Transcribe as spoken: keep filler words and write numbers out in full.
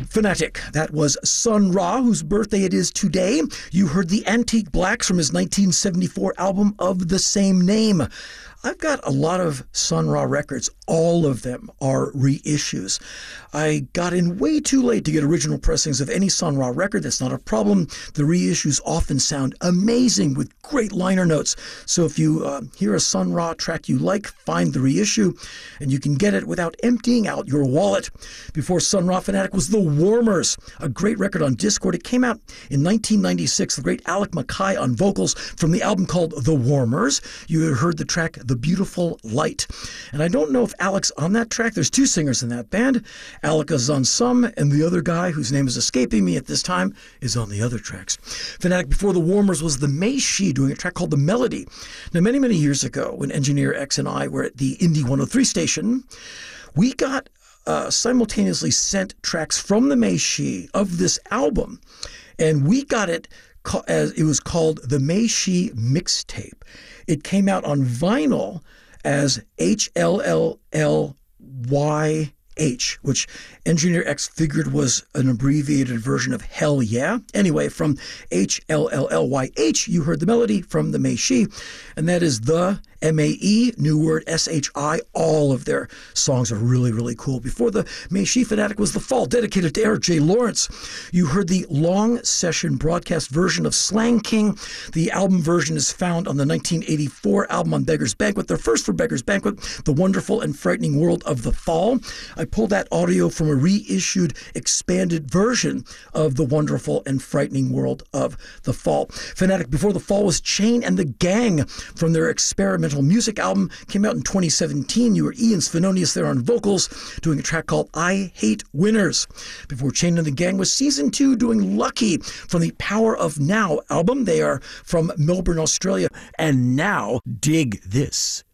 Fanatic. That was Sun Ra, whose birthday it is today. You heard the Antique Blacks from his nineteen seventy-four album of the same name. I've got a lot of Sun Ra records. All of them are reissues. I got in way too late to get original pressings of any Sun Ra record. That's not a problem. The reissues often sound amazing with great liner notes. So if you uh, hear a Sun Ra track you like, find the reissue, and you can get it without emptying out your wallet. Before Sun Ra, Fanatic was The Warmers, a great record on Dischord. It came out in nineteen ninety-six. The great Alec Mackay on vocals from the album called The Warmers. You heard the track The Beautiful Light. And I don't know if Alec's on that track. There's two singers in that band. Alec is on some, and the other guy, whose name is escaping me at this time, is on the other tracks. Fanatic before The Warmers was the Mei Shi doing a track called The Melody. Now, many, many years ago, when Engineer X and I were at the Indie one oh three station, we got uh, simultaneously sent tracks from the Mei Shi of this album, and we got it as it was called the Mei Shi Mixtape. It came out on vinyl as H L L L Y H, which Engineer X figured was an abbreviated version of Hell Yeah. Anyway, from H L L L Y H, you heard The Melody from the Mei Shi, and that is the M A E, new word S H I. All of their songs are really, really cool. Before the Mei Shi, Fanatic was The Fall, dedicated to Eric J. Lawrence. You heard the long session broadcast version of Slang King. The album version is found on the nineteen eighty-four album on Beggar's Banquet, their first for Beggar's Banquet, The Wonderful and Frightening World of the Fall. I pulled that audio from a reissued, expanded version of The Wonderful and Frightening World of the Fall. Fanatic before The Fall was Chain and the Gang from their experimental music album. Came out in twenty seventeen. You were Ian Svenonius there on vocals, doing a track called I Hate Winners. Before Chain and the Gang was Season two, doing Lucky from the Power of Now album. They are from Melbourne, Australia. And now, dig this.